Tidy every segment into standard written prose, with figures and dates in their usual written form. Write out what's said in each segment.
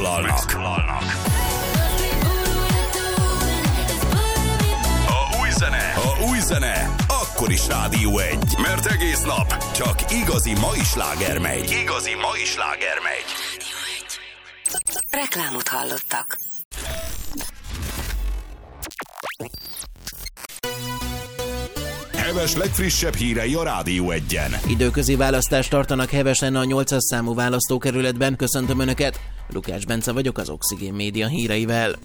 megszólalnak. A új zene akkor is Rádió 1, mert egész nap csak igazi mai sláger megy. Rádió 1. Reklámot hallottak. Heves legfrissebb hírei a Rádió 1-en. Időközi választást tartanak Hevesen a 800 számú választókerületben. Köszöntöm Önöket! Lukács Bence vagyok az Oxigén Média híreivel.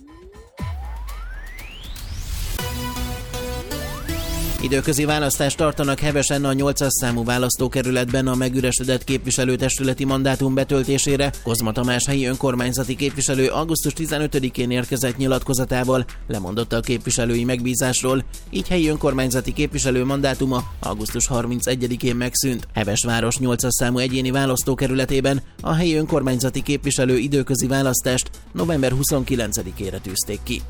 Időközi választást tartanak Hevesen a 800 számú választókerületben a megüresedett képviselőtestületi mandátum betöltésére. Kozma Tamás helyi önkormányzati képviselő augusztus 15-én érkezett nyilatkozatával lemondott a képviselői megbízásról, így helyi önkormányzati képviselő mandátuma augusztus 31-én megszűnt. Heves város 800 számú egyéni választókerületében a helyi önkormányzati képviselő időközi választást november 29-ére tűzték ki.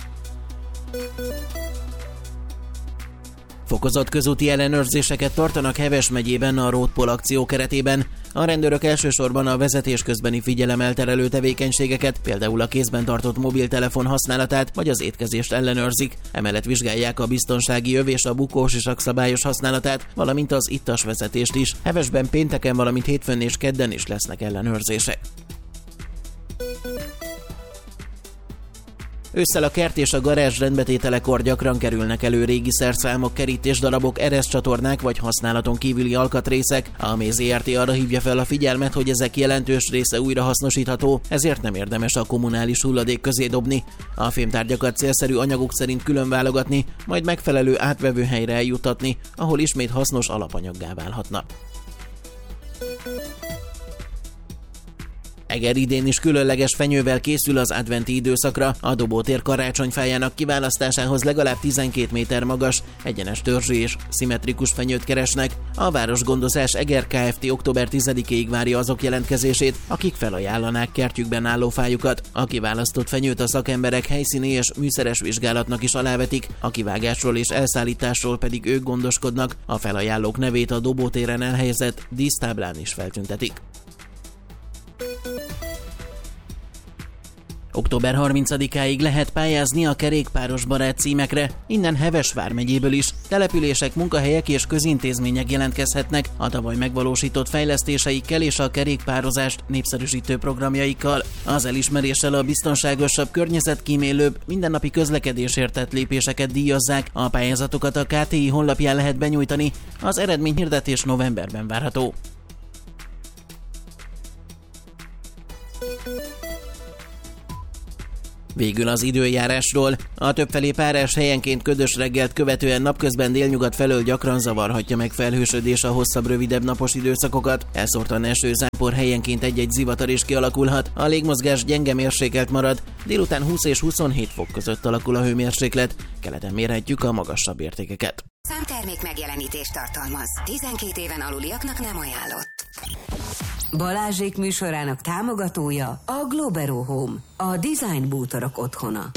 Fokozott közúti ellenőrzéseket tartanak Heves megyében a Roadpol akció keretében. A rendőrök elsősorban a vezetés közbeni figyelemelterelő tevékenységeket, például a kézben tartott mobiltelefon használatát vagy az étkezést ellenőrzik. Emellett vizsgálják a biztonsági öv és a bukósisak szabályos használatát, valamint az ittas vezetést is. Hevesben pénteken, valamint hétfőn és kedden is lesznek ellenőrzések. Ősszel a kert és a garázs rendbetételekor gyakran kerülnek elő régi szerszámok, kerítésdarabok, ereszcsatornák vagy használaton kívüli alkatrészek. A Méz Zrt. Arra hívja fel a figyelmet, hogy ezek jelentős része újrahasznosítható, ezért nem érdemes a kommunális hulladék közé dobni. A fémtárgyakat célszerű anyagok szerint külön válogatni, majd megfelelő átvevő helyre eljuttatni, ahol ismét hasznos alapanyaggá válhatnak. Eger idén is különleges fenyővel készül az adventi időszakra. A Dobótér karácsonyfájának kiválasztásához legalább 12 méter magas, egyenes törzsű és szimmetrikus fenyőt keresnek. A Városgondozás Eger Kft. Október 10-ig várja azok jelentkezését, akik felajánlanák kertjükben álló fájukat. A kiválasztott fenyőt a szakemberek helyszíni és műszeres vizsgálatnak is alávetik, a kivágásról és elszállításról pedig ők gondoskodnak. A felajánlók nevét a Dobótéren elhelyezett dísztáblán is feltüntetik. Október 30-áig lehet pályázni a kerékpáros barát címekre, innen Heves vármegyéből is. Települések, munkahelyek és közintézmények jelentkezhetnek a tavaly megvalósított fejlesztéseikkel és a kerékpározást népszerűsítő programjaikkal. Az elismeréssel a biztonságosabb, környezetkímélőbb, mindennapi közlekedésért tett lépéseket díjazzák. A pályázatokat a KTI honlapján lehet benyújtani, az eredményhirdetés novemberben várható. Végül az időjárásról. A többfelé párás helyenként ködös reggelt követően napközben délnyugat felől gyakran zavarhatja meg felhősödés a hosszabb, rövidebb napos időszakokat. Elszórtan eső, zápor, helyenként egy-egy zivatar is kialakulhat. A légmozgás gyenge mérsékelt marad, délután 20 és 27 fok között alakul a hőmérséklet. Keleten mérhetjük a magasabb értékeket. Számtermék megjelenítést tartalmaz. 12 éven aluliaknak nem ajánlott. Balázsék műsorának támogatója a Globero Home, a design bútorok otthona.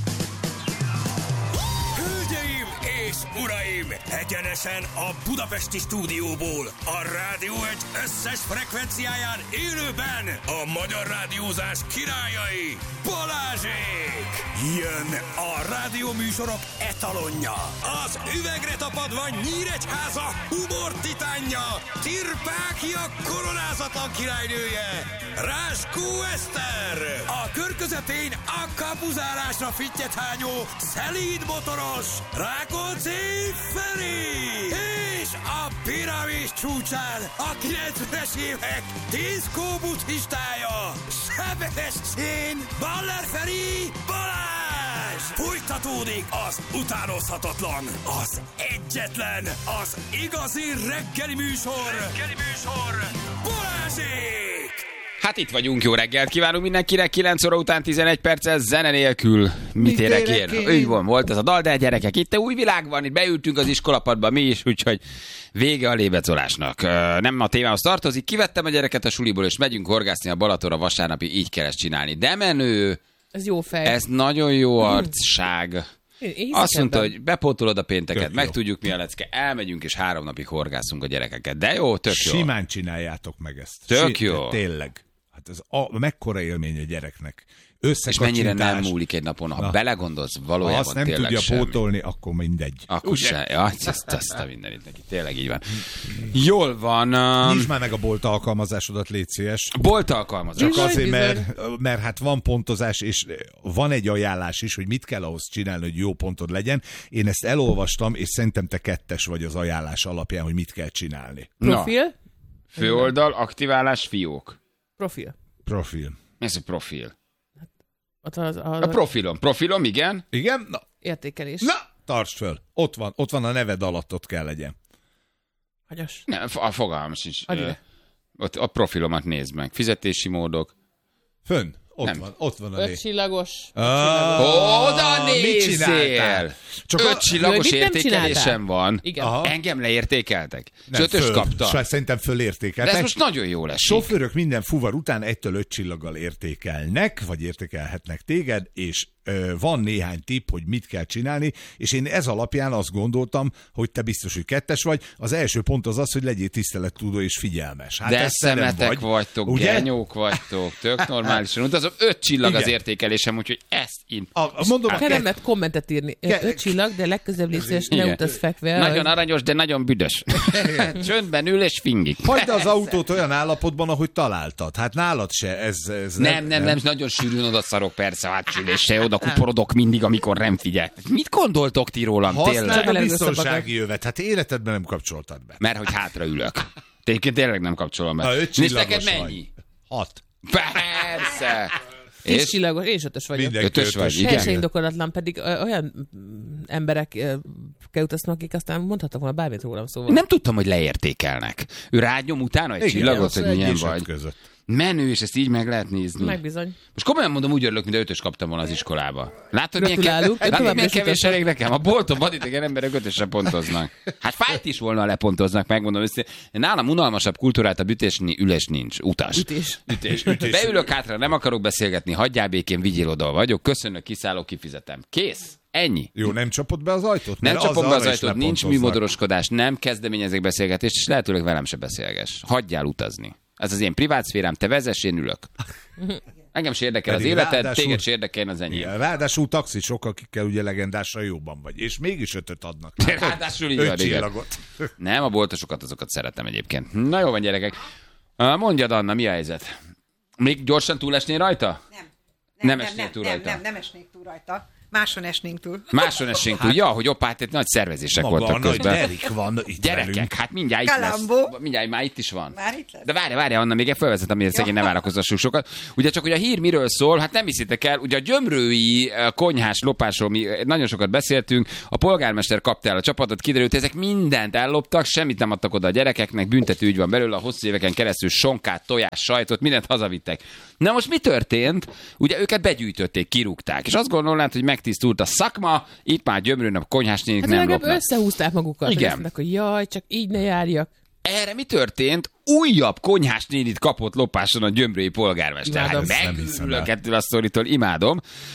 Hölgyeim és uraim, egyenesen a budapesti stúdióból, a Rádió 1 összes frekvenciáján élőben a magyar rádiózás királyai, Balázsék! Jön a rádióműsorok etalonja, az üvegre tapadva Nyíregyháza humor titánja, Tirpákia koronázatlan királynője, Ráskó Eszter, a kör közepén a kapuzálásra fittyethányó szelíd motoros Rákóczi Feri, és a piramis csúcsán a 90-es évek diszkó buddhistája, Sebestyén Baller Feri Balázs! Folytatódik az utánozhatatlan, az egyetlen, az igazi reggeli műsor Balázsék! Hát itt vagyunk, jó reggelt kívánunk mindenkinek, 9 óra után 11 perccel zene nélkül. Mit érek én? Úgy volt ez a dal, de gyerekek, itt új világ van, itt beültünk az iskolapadba mi is, úgyhogy vége a lébecolásnak. Nem a témához tartozik, kivettem a gyereket a suliból, és megyünk horgászni a Balatonra vasárnapi, így kell ezt csinálni. De menő! Ez jó fej. Ez nagyon jó arcság. Azt mondta, hogy bepótolod a pénteket, megtudjuk mi a lecke, elmegyünk és 3 napig horgászunk a gyerekeket. De jó, tök jó. Simán csináljátok meg ezt. Tök jó. Tényleg. Hát ez mekkora élmény a gyereknek. És mennyire nem múlik egy napon, ha belegondolsz, valójában ha azt nem tényleg tudja semmi. pótolni, akkor mindegy. Akkor se. Ja, azt a mindenit neki. Tényleg így van. Jól van. Nyisd már meg a bolt alkalmazásodat, légy szíves. Bolt alkalmazás. Csak azért, mert hát van pontozás, és van egy ajánlás is, hogy mit kell ahhoz csinálni, hogy jó pontod legyen. Én ezt elolvastam, és szerintem te 2-es vagy az ajánlás alapján, hogy mit kell csinálni. Profil? Na. Főoldal, aktiválás, fiók. Profil. Mi ez a profil? A Profilom, igen. Igen? Na. Értékelés. Na, tartsd föl. Ott van a neved alatt, ott kell legyen. Hagyas. Nem, a fogalmam sincs. Ott a profilomat nézd meg. Fizetési módok. Fönn. Ott van a 5 csillagos. Oda nézzél! Csak 5 csillagos értékelésem van. Igen. Aha. Engem leértékeltek. És Nem, 5-ös kaptam. Szerintem fölértékeltek. De ez most nagyon jó lesz. Sofőrök minden fuvar után 1-től 5 csillaggal értékelnek, vagy értékelhetnek téged, és van néhány tipp, hogy mit kell csinálni, és én ez alapján azt gondoltam, hogy te biztos, hogy 2-es vagy. Az első pont az az, hogy legyél tisztelettudó és figyelmes. Hát de szemetek vagytok, ugye? Genyók vagytok, tök normálisan utazom. 5 csillag igen. Az értékelésem, úgyhogy ezt én... Mondom, nem lehet kommentet írni. 5 csillag, de legközelebb légy ne utaz fekve. Nagyon aranyos, de nagyon büdös. Csöndben ül és fingik. Hagyd az autót olyan állapotban, ahogy találtad. Hát nálad se ez nem, nagyon sűrűn oda szarok persze a hátsülésre, oda kuporodok mindig, amikor nem figyel. Mit gondoltok ti rólam? Használd a biztonsági jövet. Hát életedben nem kapcsoltad be. Mert hogy hátra ülök. Tényleg nem kapcsolom be. Nézd, neked mennyi? 6. Persze. 10 csillagos, és 5-ös vagyok. 5-ös vagy, igen. Teljesen indokolatlan, pedig olyan emberek utaznak, akik aztán mondhatnak volna bármit rólam, szóval. Nem tudtam, hogy leértékelnek. Ő rágyom utána egy csillagot, hogy milyen vagy. Között. Menő, és ezt így meg lehet nézni. Megbizony. Most komolyan mondom, úgy örülök, mint 5-ös kaptam volna az iskolába. Látod, milyen kevés elég nekem? A bolton vadidegen emberek 5-ösre pontoznak. Hát fájt is volna, lepontoznak, megmondom őszintén. Nálam unalmasabb kultúrát a bütésni, üles nincs. Utas. Ütés. Beülök hátra, nem akarok beszélgetni, hagyjál békén, vigyél oda vagyok. Köszönök, kiszállok, kifizetem. Kész. Ennyi. Jó, nem csapod be az ajtót? Nem csapom be az ajtót, nincs műmodoroskodás, nem kezdeményezek beszélgetést, és lehetőleg velem se beszélges. Hagyjál utazni. Ez az én privát szférám, te vezess, én ülök. Engem se érdekel az életed, téged se érdekel az enyém. Ráadásul taxisok, akikkel ugye legendásra jóban vagy, és mégis 5-öt adnak. Ráadásul így van, igen. Nem, a boltosokat, azokat szeretem egyébként. Na jó van, gyerekek. Mondjad, Anna, mi a helyzet? Még gyorsan túlesnél rajta? Nem esnél túl rajta. Nem esnék túl rajta. Máson esnénk túl. Máson esnénk túl. Ja, hogy hát itt nagy szervezések maga voltak közben. Erik van itt gyerekek, velünk. hát mindjárt itt lesz. Mindjárt már itt is van. Már itt lesz. De várj, Anna, még felvezetem, hogy szegény ne várakozzassuk sokat. Ugye csak, hogy a hír miről szól, hát nem hiszitek el, ugye a gyömrői konyhás lopásról mi nagyon sokat beszéltünk, a polgármester kapta el a csapatot, kiderült, ezek mindent elloptak, semmit nem adtak oda a gyerekeknek, büntető ügy van belőle, a hosszú éveken keresztül sonkát, tojás, sajtot, mindent hazavittek. Na most mi történt? Ugye őket begyűjtötték, kirúgták, és azt gondolnád, hogy megtisztult a szakma, itt már gyömrőn a konyhásnénik nem lopnak. Összehúzták magukat. Igen. Mondták, hogy jaj, csak így ne járjak. Erre mi történt? Újabb konyhásnénit kapott lopáson a gyömrői polgármester. Imádom. Hát megülök ettől a sztoritól, imádom.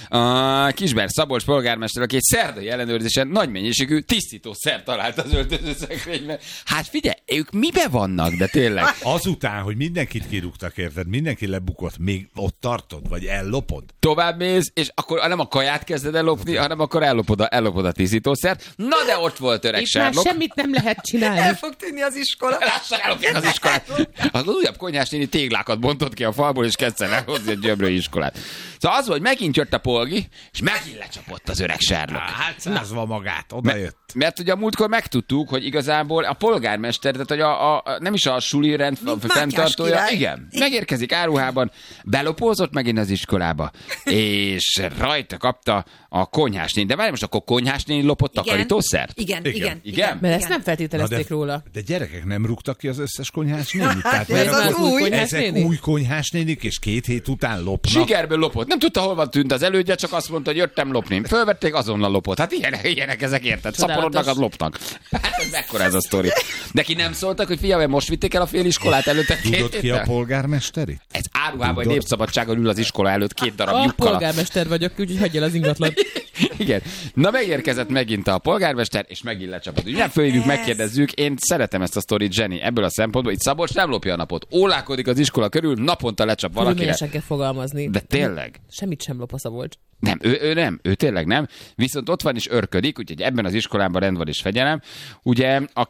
A Kisber Szabolcs polgármester, aki egy szerdai ellenőrzésen nagy mennyiségű tisztítószer talált az öltözőszekrényben. Hát figyelj, ők mibe vannak, de tényleg. Azután, hogy mindenkit kirúgtak, érted, mindenki lebukott, még ott tartod, vagy ellopod? Tovább mész, és akkor nem a kaját kezded ellopni, hanem akkor ellopod a tisztítószert. Na de ott volt öreg és már semmit nem lehet csinálni. El fog tűnni az iskola. Lassan ellopják az iskolát. Az újabb konyhásnéni téglákat bontott ki a falból, és kezdte elhozni a gyömrői iskolát. Szóval az, hogy megint jött a polgi, és megint lecsapott az öreg Sherlock. Hát százva magát, oda jött. Mert ugye a múltkor megtudtuk, hogy igazából a polgármester, tehát hogy nem is a suli rend fenntartója, igen, megérkezik áruhában, belopózott megint az iskolába, és rajta kapta a konyhásnéni. De várj, most akkor konyhásnéni lopott takarítószert? Igen. Mert ezt nem feltételezték róla. De gyerekek nem rúgtak ki az összes konyhásnénit? Hát ez az új. Ezek új konyhásnénik, és 2 hét után lopnak. Sigerből lopott. Nem tudta, hol van tűnt az elődje, csak azt mondta, hogy jöttem lopni. Fölvették, azonnal lopott. Hát ilyenek ezek, érted? Szaporodnak, az lopnak. Hát ez mekkora ez a sztori. De ki nem szóltak, hogy figyelj, most vitték el a fél iskolát előtte 2 Tudod ki a polgármesteri? Ez áruhában, hogy népszabadságon ül az iskola előtt 2 darab lyukkal. A polgármester vagyok, úgyhogy hagyj el az ingatlan. Igen. Na megérkezett megint a polgármester, és megint lecsapott. Nem fölhívjuk, megkérdezzük. Én szeretem ezt a sztorit, Jenny, ebből a szempontból. Itt Szabolcs nem lopja a napot. Ólálkodik az iskola körül, naponta lecsap valakire. Körülményesen kell fogalmazni. De tényleg. Semmit sem lop a Szabolcs. Nem, ő tényleg nem. Viszont ott van is örködik, úgyhogy ebben az iskolában rend van és fegyelem. Ugye a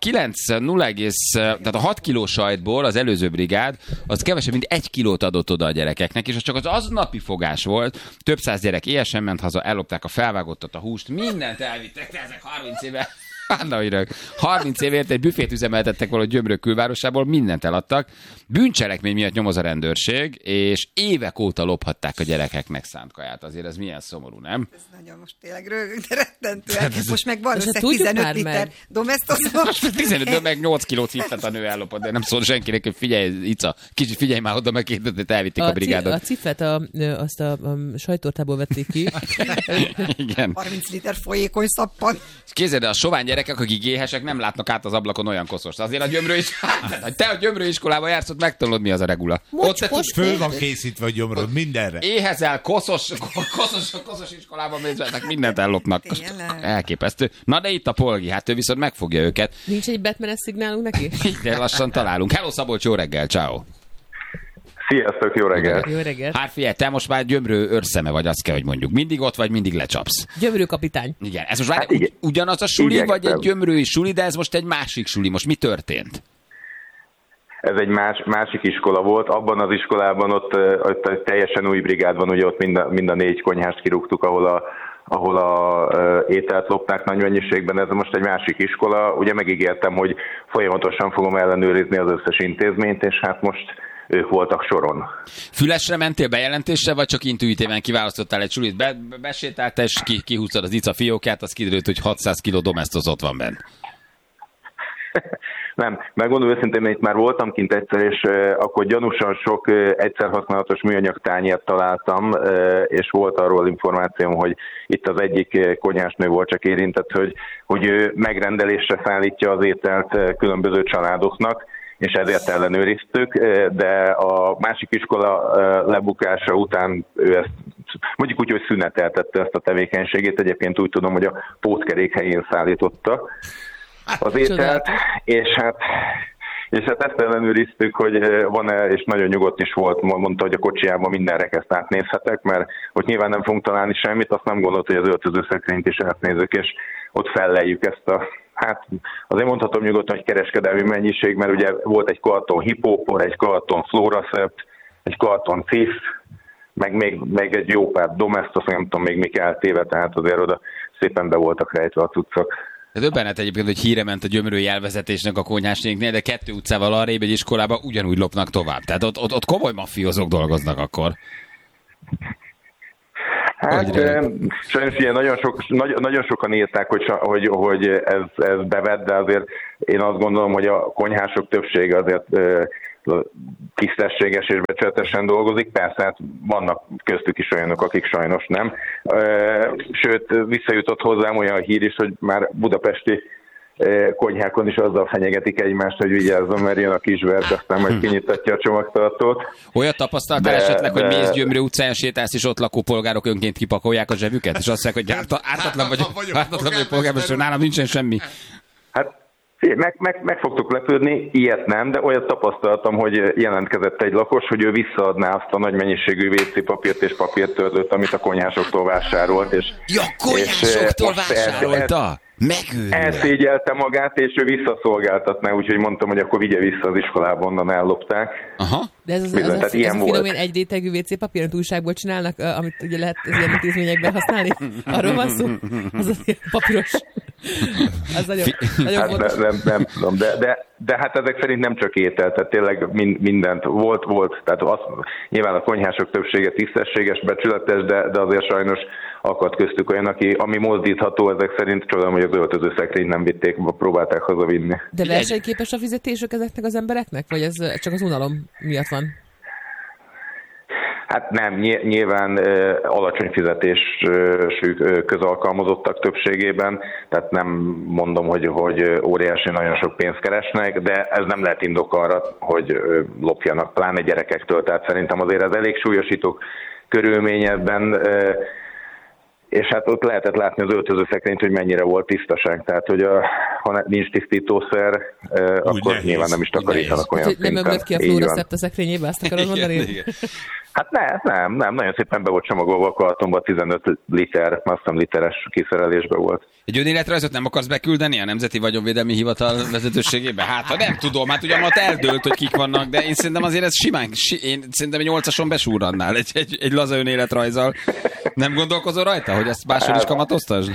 tehát a 6 kiló sajtból az előző brigád, az kevesebb, mint 1 kilót adott oda a gyerekeknek, és az csak az aznapi fogás volt. Több száz gyerek éhesen ment haza, ellopták a felvágottat, a húst, mindent elvittek, de ezek 30 éve. 30 évért egy büfét üzemeltettek valahogy Gyömrök külvárosából, mindent eladtak. Bűncselekmény miatt nyomoz a rendőrség, és évek óta lophatták a gyerekeknek szánt kaját. Azért ez milyen szomorú, nem? Ez nagyon most tényleg rögünk, de rettentően. Most meg van össze 15 liter domesztos. 15-ből meg 8 kilót hittet a nő ellopott, de nem szól senkinek, hogy figyelj, Ica, kicsit figyelj már oda, meg elvitték a brigádot. A cifet azt a sajttortából vették ki. Igen. 30 liter folyékony szappan. Képzeld, a sovány gyerekek, akik éhesek, nem látnak át az ablakon olyan koszost. Azért a Gyömrő is, te a Gyömrő iskolába jársz, ott megtanulod, mi az a regula. Föl van készítve a gyomrod mindenre. Éhezel, koszos iskolában mézveltek, mindent ellopnak. Elképesztő. Na de itt a polgi, hát ő viszont megfogja őket. Nincs egy Batman-es szignálunk neki? De lassan találunk. Hello Szabolcs, jó reggel, ciao. Sziasztok, jó reggelt. Jó reggelt. Hát figyelj, te most már Gyömrő őrszeme vagy, azt kell, hogy mondjuk. Mindig ott vagy, mindig lecsapsz. Gyömrő kapitány. Igen, ez most már ugyanaz a suli, vagy egy gyömrői suli, de ez most egy másik suli. Most mi történt? Ez egy másik iskola volt. Abban az iskolában ott teljesen új brigád van, ugye ott mind a 4 konyhást kirúgtuk, ahol a ételt lopták nagy mennyiségben. Ez most egy másik iskola. Ugye megígértem, hogy folyamatosan fogom ellenőrizni az összes intézményt, és hát most ők voltak soron. Fülesre mentél bejelentésre, vagy csak intuitíven kiválasztottál egy sulit? Besétáltál, és kihúztad az Ica fiókját, az kiderült, hogy 600 kg domestos ott van benne. Nem, megmondom őszintén, itt már voltam kint egyszer, és akkor gyanúsan sok egyszer használatos műanyag tányért találtam, és volt arról információm, hogy itt az egyik konyhásnő volt csak érintett, hogy ő megrendelésre szállítja az ételt különböző családoknak, és ezért ellenőriztük, de a másik iskola lebukása után ő ezt mondjuk úgy, hogy szüneteltette ezt a tevékenységét. Egyébként úgy tudom, hogy a pótkerék helyén szállította az ételt, és hát ezt ellenőriztük, hogy van-e, és nagyon nyugodt is volt, mondta, hogy a kocsijában minden rekeszt átnézhetek, mert ott nyilván nem fogunk találni semmit, azt nem gondolt, hogy az öltözőszekrényt is átnézzük, és ott felleljük ezt hát azért mondhatom nyugodtan, hogy kereskedelmi mennyiség, mert ugye volt egy karton hipópor, egy karton Floraszept, egy karton Cif, meg egy jó pár domestos, nem tudom még mik eltéve, tehát azért oda szépen be voltak rejtve a cuccok. Ez döbbenet egyébként, hogy híre ment a Gyömrői elvezetésnek a konyhásnéknél, de 2 utcával arrébb egy iskolába ugyanúgy lopnak tovább. Tehát ott komoly mafiózók dolgoznak akkor. Hát sajnos ilyen nagyon sokan írták, hogy ez bevett, de azért én azt gondolom, hogy a konyhások többsége azért tisztességes és becsületesen dolgozik. Persze, hát vannak köztük is olyanok, akik sajnos nem. Sőt, visszajutott hozzám olyan hír is, hogy már budapesti konyhákon is azzal fenyegetik egymást, hogy vigyázzon, mert jön a kisvert, aztán majd kinyitatja a csomagtartót. Olyat tapasztaltál esetleg, hogy mész Gyömrő utcán sétálsz, és ott lakó polgárok önként kipakolják a zsebüket, és azt mondják, hogy ártatlan vagyok polgármester, nálam nincsen semmi. Hát meg fogtok lepődni, ilyet nem, de olyat tapasztaltam, hogy jelentkezett egy lakos, hogy ő visszaadná azt a nagy mennyiségű WC papírt és papírtörlőt, amit a konyhásoktól vásárolt. És konyhásoktól vásárolta? Elszégyelte magát, és ő visszaszolgáltatná, úgyhogy mondtam, hogy akkor vigye vissza az iskolába, onnan ellopták. Aha. De ez a finomén egy rétegű WC papír, amit újságból csinálnak, amit ugye lehet az ilyen intézményekben használni. Arról van szó? Az azért papíros. Az nagyon fontos. Nem tudom, de hát ezek szerint nem csak étel, tehát tényleg mindent volt. Tehát nyilván a konyhások többsége tisztességes, becsületes, de azért sajnos akadt köztük olyan, ami mozdítható, ezek szerint csodálom, hogy az öltözőszekrényt nem vitték, próbálták hazavinni. De versenyképes a fizetésük ezeknek az embereknek? Vagy ez csak az unalom miatt van? Hát nem, nyilván alacsony fizetésű közalkalmazottak többségében, tehát nem mondom, hogy óriási nagyon sok pénzt keresnek, de ez nem lehet indok arra, hogy lopjanak, pláne gyerekektől, tehát szerintem azért ez elég súlyosító körülmény ebben. és hát ott lehetett látni az öltözőszekrényt, hogy mennyire volt tisztaság. Tehát, hogy ha nincs tisztítószer, akkor nehéz, nyilván nem is takarítanak olyan szinten. Nem ömlött ki a fluoroszept a szekrényébe, azt akarod mondani? Hát nem, nagyon szépen be volt csomagolva a kartonba, 15 liter, azt hiszem literes kiszerelésbe volt. Egy önéletrajzot nem akarsz beküldeni a Nemzeti Vagyonvédelmi Hivatal vezetőségébe? Hát, ha nem tudom, hát ugye ott eldőlt, hogy kik vannak, de én szerintem azért ez simán, én szerintem egy 8-ason besúrannál egy laza önéletrajzzal. Nem gondolkozol rajta, hogy ezt máshol is kamatoztasd?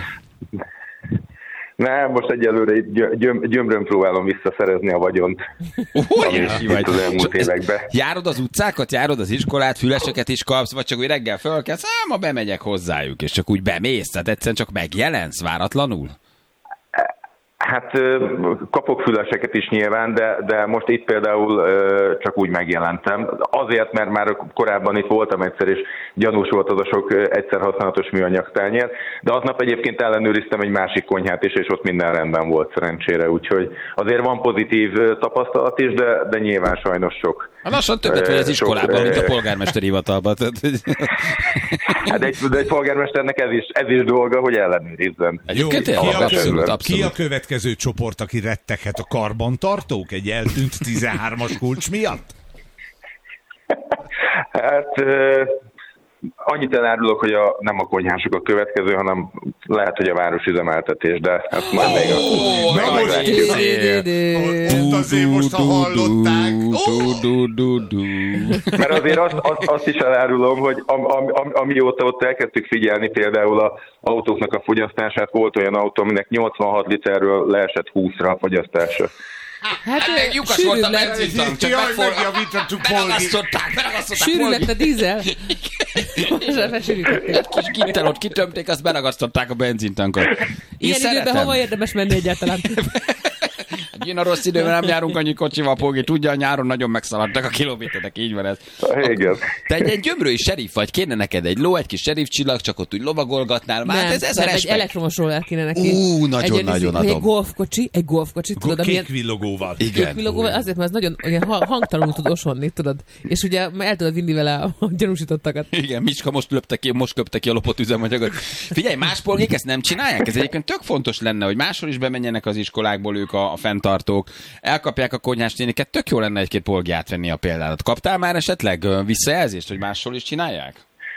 Nem, most egyelőre gyömrön próbálom visszaszerezni a vagyont, amit az elmúlt években. Járod az utcákat, járod az iskolát, füleseket is kapsz, vagy csak úgy reggel fölkelsz, ma bemegyek hozzájuk, és csak úgy bemész, tehát egyszerűen csak megjelensz váratlanul? Hát kapok füleseket is nyilván, de most itt például csak úgy megjelentem. Azért, mert már korábban itt voltam egyszer, és gyanús volt az a sok egyszer használatos műanyag tányér, de aznap egyébként ellenőriztem egy másik konyhát is, és ott minden rendben volt szerencsére, úgyhogy azért van pozitív tapasztalat is, de nyilván sajnos sok. Lassan többet vagy az iskolában, mint a polgármesteri hivatalban. Hát egy polgármesternek ez is dolga, hogy ellenőrizzen. Jó, ki a következő csoport, aki retteghet, a karbantartók egy eltűnt 13-as kulcs miatt? Hát annyit elárulok, hogy nem a konyhások a következő, hanem lehet, hogy a városüzemeltetés, de hát majd még Ott azért most, ha hallották. Mert azért azt is elárulom, hogy amióta ott elkezdtük figyelni például az autóknak a fogyasztását, volt olyan autó, aminek 86 literről leesett 20-ra a fogyasztása. Hát lyukas volt a benzintank, csak beragasztották. Sűrű lett a dízel. Egy kis gittel ott kitömték, azt beragasztották a benzintankot. Ilyen időben hova érdemes menni egyáltalán? Jön a rossz időben, nem járunk annyi kocsival, Pógi. Tudja, a nyáron nagyon megszaladtak a kilométerek, így van ez. Igen. Te egy gyömrői serif vagy, kéne neked egy ló, egy kis serif csillag, csak ott úgy lovagolgatnál. Nem, ez a egy elektromos roller kéne neki. Nagyon adom. Egy golfkocsi, tudod, kék villogóval. Igen. Villogóval, azért, mert ez nagyon hangtalanul tud osonni, tudod. És ugye el tudod vinni vele a gyanúsítottakat. Igen, Micska most köpte ki a lopott üzemanyagot. Figyelj, más polgék ezt nem csinálják? Ez egyébként tök fontos lenne, hogy máshol is bemenjenek az iskolákból ők a fenntartók, elkapják a konyhás néniket, tök jó lenne egy-két polgi átvenni a példádat. Kaptál már esetleg visszajelzést, hogy máshol is csinálják?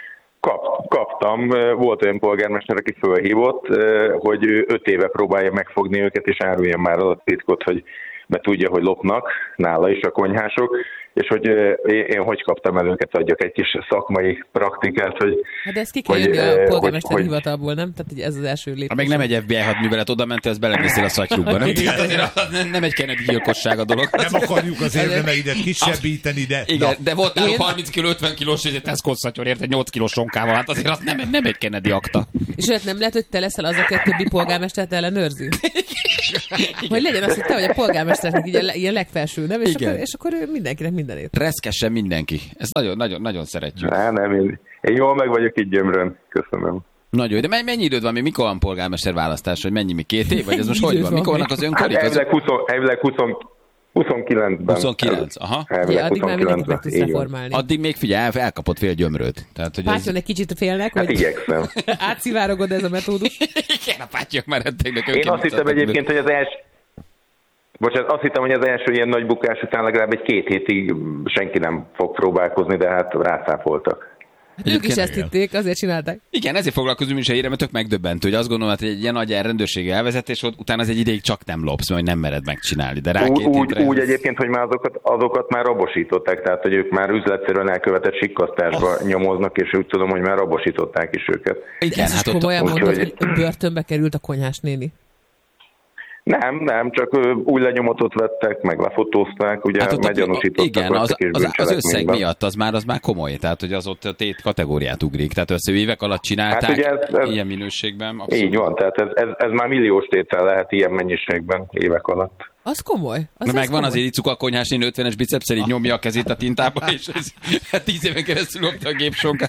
Kaptam. Volt olyan polgármester, aki fölhívott, hogy 5 éve próbálja megfogni őket, és árulja már az a titkot, hogy mert tudja, hogy lopnak nála is a konyhások, és hogy én hogy kaptam el őket, adjak egy kis szakmai praktikát, hogy... Hát de ez ki kell jönni a polgármester hivatalból, nem? Tehát ez az első lépés. Ha még nem egy FBI hadművelet, oda mentél, az belemésztél a szatyrukba, nem? Nem egy Kennedy gyilkosság a dolog. Nem akarjuk az érdemeidet kisebbíteni, de... Igen, de volt náluk 30 kg, 50 kilós, és egy Tesco szatyor érte 8 kilós sonkával, hát azért az nem egy Kennedy akta. És olyat nem lehet, hogy te leszel az, aki a többi polgármestert ellenőrzi? Hogy legyen az, hogy te vagy a polgármesternek ilyen legfelső, nem? És akkor mindenkinek mindenét. Reszkessen mindenki. Ezt nagyon szeretjük. Nem, én jól meg vagyok itt Gyömrön. Köszönöm. Nagyon jó. De mennyi időd van még? Mikor van polgármester választás? Vagy mennyi? Még 2 év? Vagy ez most hogy van? Mikor vannak az önkorik? Elvileg 29-ben. 29, aha. Ja, addig már mindent meg tudsz reformálni. Addig még figyelj, elkapott fél gyömröt. Pátyon egy kicsit félnek, hogy igyekszem. átszivárogod ez a metódus. Igen, a pátyok már rettegnek. Én azt hittem egyébként, hogy azt hittem, hogy az első ilyen nagy bukás után legalább egy 2 hétig senki nem fog próbálkozni, de hát rászáfoltak. Hát ők is ezt hitték, azért csinálták. Igen, ezért foglalkozunk is a hírem, mert tök megdöbbentő, hogy azt gondolod, hogy egy ilyen nagy rendőrségi elvezetés, utána az egy ideig csak nem lopsz, mert nem mered megcsinálni. De úgy egyébként, hogy már azokat már rabosították, tehát hogy ők már üzletszerűen elkövetett sikkasztásba nyomoznak, és úgy tudom, hogy már rabosították is őket. Igen, hát komolyan mondod, hogy börtönbe került a konyhás néni. Nem, csak új lenyomatot vettek, meg lefotózták, ugye meggyanúsítottak. Igen, az összeg miatt az már komoly, tehát hogy az ott tét kategóriát ugrik, tehát össze évek alatt csinálták, hát ez ilyen minőségben. Abszolút. Így van, tehát ez már milliós tétel lehet ilyen mennyiségben évek alatt. Az komoly. Na megvan azért Icuk a konyhásnén 50-es bicepszel, így nyomja a kezét a tintába, és 10 éven keresztül lopta a gépsonkát.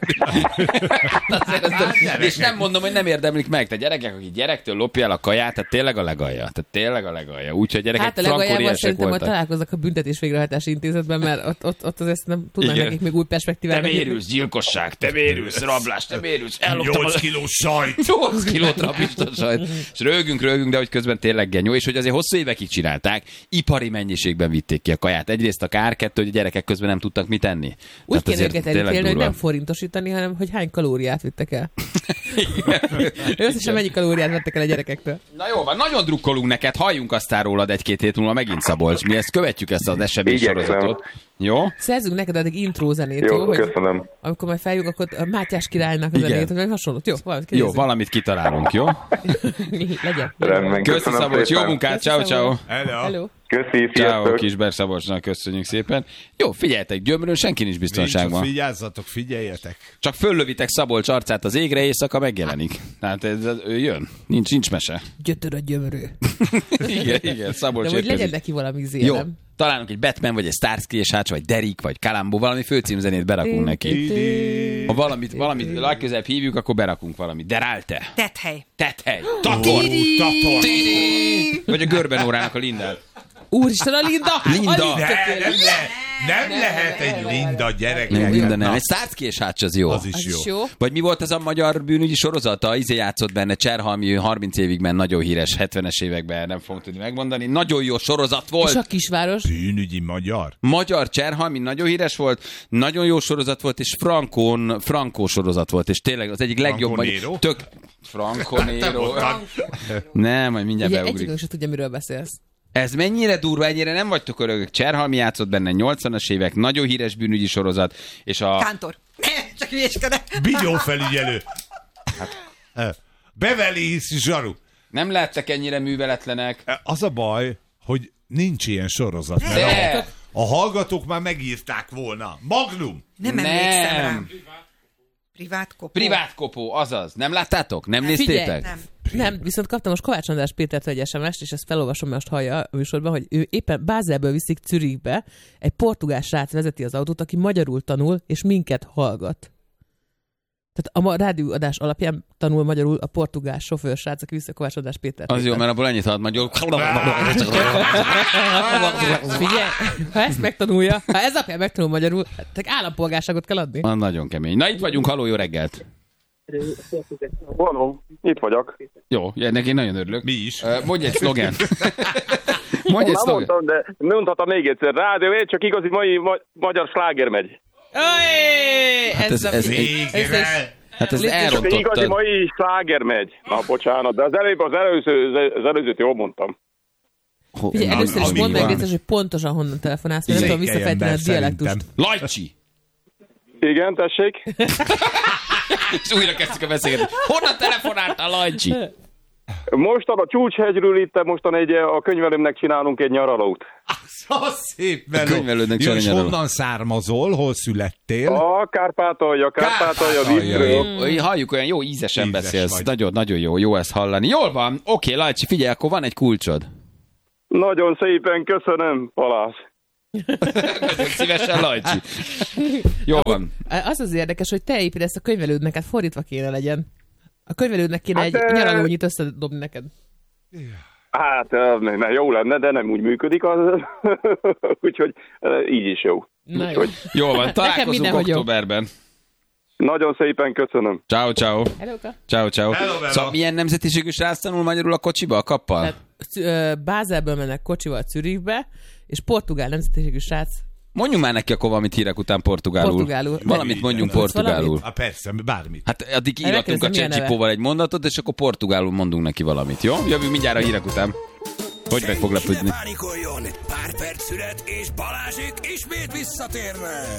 És nem mondom, hogy nem érdemlik meg. Te gyerekek, akik gyerektől lopja el a kaját, tehát tényleg a legalja. Úgyhogy gyerekek hát a legaljával szerintem majd találkoznak a büntetés végrehajtási intézetben, mert ott azért nem tudnak nekik még új perspektívát. Te mérülsz, gyilkosság, te mérülsz, rablás, te mérülsz, 8 kilós sajt. 8 kilót rapista sajt. És rögünk, de hogy közben tényleg genyó, és hogy azért hosszú évekig csinálták. Ipari mennyiségben vitték ki a kaját. Egyrészt a kár, kettő, hogy a gyerekek közben nem tudtak mit enni. Úgy kell őket elítélni, hogy nem forintosítani, hanem hogy hány kalóriát vittek el. Összesen mennyi kalóriát vettek el a gyerekektől. Na jó van, nagyon drukkolunk neked, halljunk aztán rólad 1-2 hét múlva megint, Szabolcs. Mi ezt követjük, ezt az esemény sorozatot. Jó? Szerzünk neked addig intro zenét, jó? Köszönöm. Amikor majd feljük, akkor a Mátyás királynak a zenét, vagy hasonlót. Jó, valamit kitalálunk, jó? Legyen. Köszi, Szabolcs, jó munkát, ciao. Hello. Köszi, ciao, Kisberg Szabolcsnak köszönjük szépen. Jó, figyeljetek, Gyömrön senki nincs biztonságban. Vigyázzatok, figyeljetek. Csak föllövitek Szabolcs arcát az égre, éjszaka megjelenik. Tehát ő jön, nincs mese. Gyötör a gyömrő. igen, Szabolcs de hogy legyen neki valami zélem. Jó, találunk egy Batman, vagy egy Starsky és Hutch, vagy Derek, vagy Columbo, valami főcímzenét berakunk neki. Ha valamit legközelebb hívjuk, akkor berakunk valamit. Deralte. Tethely. Tator. Vagy a Görbenórának a Lindát. Úristen, a Linda! Nem lehet egy Linda, gyerekek. Linda nem. Egy Starsky és Hutch az jó. Az is jó. Vagy mi volt ez a magyar bűnügyi sorozata? Játszott benne Cserhalmi, 30 évig ment, nagyon híres, 70-es években, nem fogom tudni megmondani. Nagyon jó sorozat volt. És a kisváros? Bűnügyi magyar. Magyar Cserhalmi, nagyon híres volt, nagyon jó sorozat volt, és Frankó sorozat volt, és tényleg az egyik legjobb. Franco Nero. Nem, majd mindjárt beugrik. Egyikünk sem tudja, miről beszélsz. Ez mennyire durva, ennyire nem vagytok örökök. Cserhalmi játszott benne 80-as évek, nagyon híres bűnügyi sorozat, és a... Kántor. Csak hülyéskedek. Bigyó felügyelő. Beverly Hills Zsaru. Nem lehettek ennyire műveletlenek. Az a baj, hogy nincs ilyen sorozat. A hallgatók már megírták volna. Magnum. Nem emlékszem rám. Privátkopó, azaz. Nem láttátok? Nem néztétek? Nem, viszont kaptam most Kovács András Pétertől egy SMS-t, és ezt felolvasom, mert most hallja a műsorban, hogy ő éppen Bázelből viszik Zürichbe, egy portugál srác vezeti az autót, aki magyarul tanul, és minket hallgat. Tehát a rádióadás alapján tanul magyarul a portugál sofőr srác, aki viszi a Kovács András Pétert. Az jó, mert abból ennyit hallgat magyarul. Figyelj, ha ezt megtanulja, ha ez apján megtanul magyarul, tehát állampolgárságot kell adni. Nagyon kemény. Na itt vagyunk, halló, jó reggelt! Való, itt vagyok. Jó, ennek én nagyon örülök. Mi is. Mondj egy szlogen. Mondj egy szlogen. Mondtam, de mondhatom még egyszer. Rádió, csak igazi magyar sláger megy. Hát ez elrontottad. Igazi mai sláger megy. Na, bocsánat, de az előzőt jól mondtam. Figyelj, először is mondd meg biztos, hogy pontosan honnan telefonálsz, mert nem tudom visszafejteni a dialektust. Lajcsi! Igen, tessék. És újra kezdtük a beszélgetést. Honnan telefonált a Lajcsi? Mostan a Csúcshegyről itt mostan a könyvelőmnek csinálunk egy nyaralót. Az szép velő. És honnan származol? Hol születtél? A Kárpátalja vízről. Halljuk, olyan jó ízesen beszélsz. Nagyon jó ezt hallani. Jól van. Oké, Lajcsi, figyelj, akkor van egy kulcsod. Nagyon szépen köszönöm, Palász. Nagyon szívesen, Lajcsi. Jó van. Az érdekes, hogy te építesz a könyvelődnek, hát fordítva kéne legyen. A könyvelődnek kéne egy nyaralónyit összedobni neked. Hát, jó lenne, de nem úgy működik az. Úgyhogy így is jó. Jó van, találkozunk októberben. Nagyon szépen köszönöm. Ciao. Ciao. Hello. Szóval milyen nemzetiségű srác tanul magyarul a kocsiba, a kappal? Bázelből mennek kocsival Zürichbe, és portugál nemzetiségű srác. Mondjunk már neki akkor valamit hírek után portugálul. Valamit mondjunk portugálul. Persze, bármit. Hát addig íratunk a ChatGPT-val egy mondatot, és akkor portugálul mondunk neki valamit, jó? Jövünk mindjárt a hírek után. Hogy meg fog lepődni? Pánikoljon! Pár perc szület, és Balázsék ismét visszatérnek!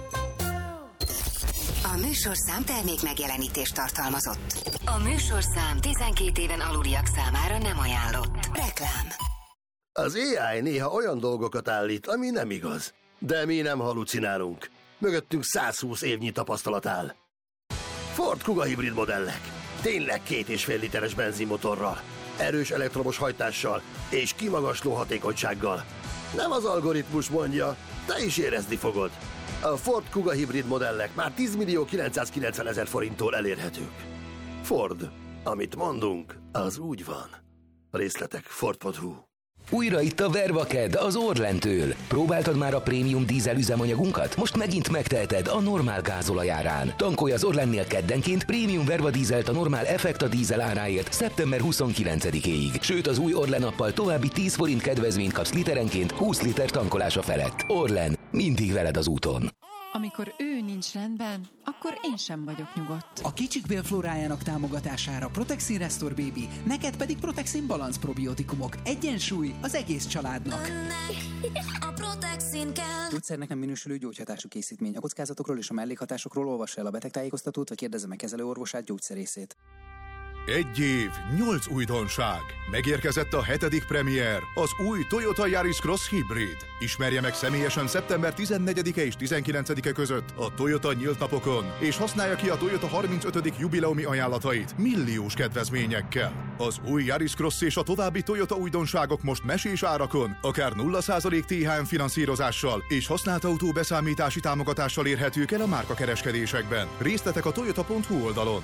A műsorszám termék megjelenítést tartalmazott. A műsorszám 12 éven aluliak számára nem ajánlott. Reklám. Az AI néha olyan dolgokat állít, ami nem igaz. De mi nem halucinálunk. Mögöttünk 120 évnyi tapasztalat áll. Ford Kuga hibrid modellek. Tényleg 2,5 literes benzinmotorral. erős elektromos hajtással és kimagasló hatékonysággal. Nem az algoritmus mondja, te is érezni fogod. A Ford Kuga hibrid modellek már 10.990.000 forinttól elérhetők. Ford, amit mondunk, az úgy van. Részletek Ford.hu. Újra itt a Vervaked az Orlentől. Próbáltad már a prémium dízel üzemanyagunkat? Most megint megteheted a normál gázolajárán. Tankolj az Orlennél keddenként prémium Verva dízelt a normál Effekta dízel áráért szeptember 29-éig. Sőt, az új Orlen appal további 10 forint kedvezményt kapsz literenként 20 liter tankolása felett. Orlen, mindig veled az úton. Amikor ő nincs rendben, akkor én sem vagyok nyugodt. A kicsik bélflórájának támogatására Protexin Restore Baby, neked pedig Protexin Balance probiotikumok. Egyensúly az egész családnak. A Protexin kell. Gyógyszernek nem minősülő gyógyhatású készítmény. A kockázatokról és a mellékhatásokról olvassa el a betegtájékoztatót, vagy kérdezze meg kezelőorvosát, gyógyszerészét. 1 év, 8 újdonság. Megérkezett a 7. premier, az új Toyota Yaris Cross Hybrid. Ismerje meg személyesen szeptember 14-e és 19-e között a Toyota nyílt napokon, és használja ki a Toyota 35. jubileumi ajánlatait milliós kedvezményekkel. Az új Yaris Cross és a további Toyota újdonságok most mesés árakon, akár 0% THM finanszírozással és használt autó beszámítási támogatással érhetők el a márkakereskedésekben. Részletek a toyota.hu oldalon.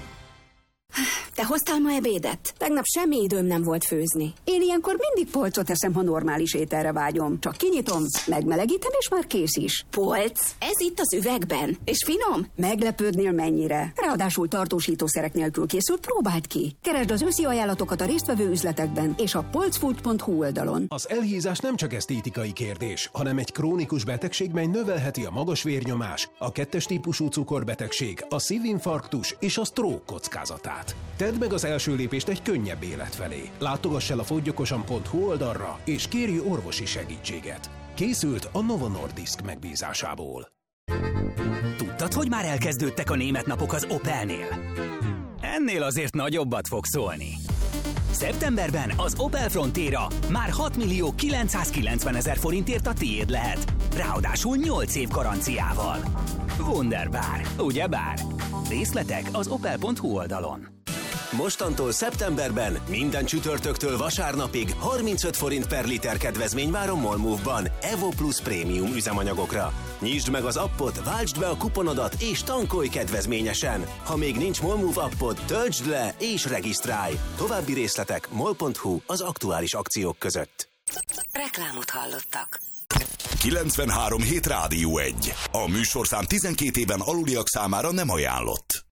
Te hoztál ma ebédet? Tegnap semmi időm nem volt főzni. Én ilyenkor mindig polcot eszem, ha normális ételre vágyom. Csak kinyitom, megmelegítem, és már kész is. Polc? Ez itt az üvegben. És finom? Meglepődnél mennyire. Ráadásul tartósítószerek nélkül készült, próbáld ki. Keresd az őszi ajánlatokat a résztvevő üzletekben és a polcfood.hu oldalon. Az elhízás nem csak esztétikai kérdés, hanem egy krónikus betegség, mely növelheti a magas vérnyomás, a 2-es típusú cukorbetegség, a szívinfarktus és a stroke kockázatát. Tedd meg az első lépést egy könnyebb élet felé. Látogass el a foggyokosan.hu oldalra, és kérj orvosi segítséget. Készült a Novo Nordisk megbízásából. Tudtad, hogy már elkezdődtek a német napok az Opelnél? Ennél azért nagyobbat fog szólni. Szeptemberben az Opel Frontera már 6.990.000 forintért a tiéd lehet. Ráadásul 8 év garanciával. Wunderbar, ugyebár? Részletek az opel.hu oldalon. Mostantól szeptemberben minden csütörtöktől vasárnapig 35 forint per liter kedvezmény vár a MOLMOVE-ban Evo Plus prémium üzemanyagokra. Nyisd meg az appot, váltsd be a kuponodat és tankolj kedvezményesen. Ha még nincs MOLMOVE appod, töltsd le és regisztrálj. További részletek mol.hu az aktuális akciók között. Reklámot hallottak. 93 hét Rádió 1. A műsorszám 12 éven aluliak számára nem ajánlott.